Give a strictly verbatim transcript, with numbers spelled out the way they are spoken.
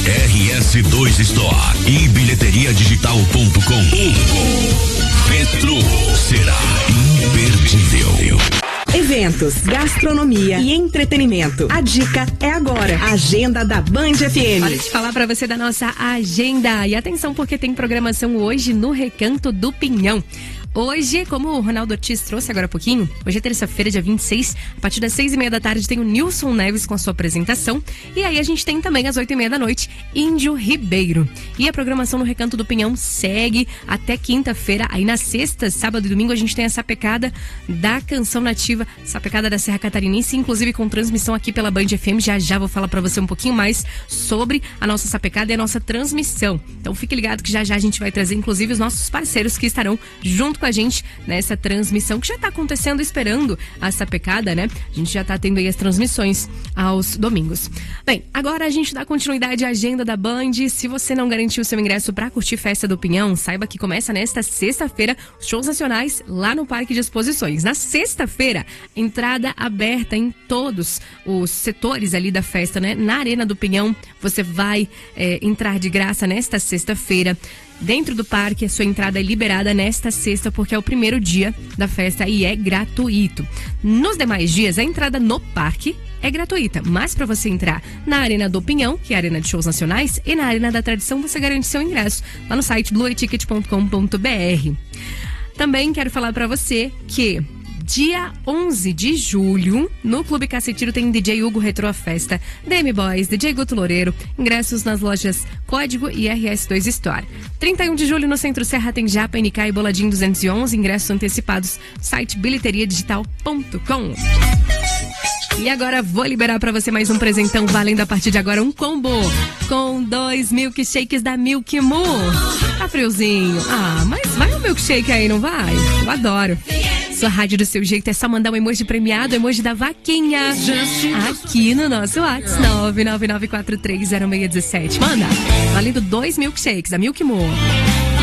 R S dois Store e bilheteria digital ponto com. Petro será imperdível. Eventos, gastronomia e entretenimento. A dica é agora. Agenda da Band F M. Olha, deixa eu falar pra você da nossa agenda. E atenção, porque tem programação hoje no Recanto do Pinhão. Hoje, como o Ronaldo Ortiz trouxe agora há pouquinho, hoje é terça-feira, dia vinte e seis, a partir das seis e meia da tarde tem o Nilson Neves com a sua apresentação. E aí a gente tem também às oito e meia da noite, Índio Ribeiro. E a programação no Recanto do Pinhão segue até quinta-feira. Aí na sexta, sábado e domingo a gente tem a sapecada da Canção Nativa, sapecada da Serra Catarinense, inclusive com transmissão aqui pela Band F M. Já já vou falar pra você um pouquinho mais sobre a nossa sapecada e a nossa transmissão. Então fique ligado que já já a gente vai trazer inclusive os nossos parceiros que estarão junto com a gente nessa transmissão que já está acontecendo, esperando a sapecada, né? A gente já está tendo aí as transmissões aos domingos. Bem, agora a gente dá continuidade à agenda da Band. Se você não garantiu o seu ingresso para curtir Festa do Pinhão, saiba que começa nesta sexta-feira os shows nacionais lá no Parque de Exposições. Na sexta-feira, entrada aberta em todos os setores ali da festa, né? Na Arena do Pinhão, você vai é, entrar de graça nesta sexta-feira. Dentro do parque, a sua entrada é liberada nesta sexta, porque é o primeiro dia da festa e é gratuito. Nos demais dias, a entrada no parque é gratuita, mas para você entrar na Arena do Pinhão, que é a Arena de Shows Nacionais, e na Arena da Tradição, você garante seu ingresso lá no site blue ticket ponto com ponto b r. Também quero falar para você que dia onze de julho, no Clube Cacetiro tem D J Hugo Retro a Festa, D M Boys, D J Guto Loureiro, ingressos nas lojas Código e R S dois Store. trinta e um de julho no Centro Serra tem Japa, N K e Boladinho duzentos e onze, ingressos antecipados, site bilheteria digital ponto com. E agora vou liberar pra você mais um presentão valendo a partir de agora um combo com dois milkshakes da Milk Moo. Tá friozinho? Ah, mas vai um milkshake aí, não vai? Eu adoro. Sua rádio do seu jeito, é só mandar um emoji premiado, emoji da vaquinha, aqui no nosso WhatsApp, nove nove nove quatro três zero seis um sete. Manda, valendo dois milkshakes da Milk Moo.